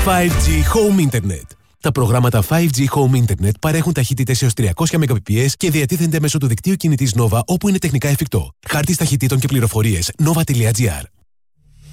5G Home Internet. Τα προγράμματα 5G Home Internet παρέχουν ταχύτητες έως 300 Mbps και διατίθενται μέσω του δικτύου κινητής Nova όπου είναι τεχνικά εφικτό. Χάρτης ταχυτήτων και πληροφορίες nova.gr.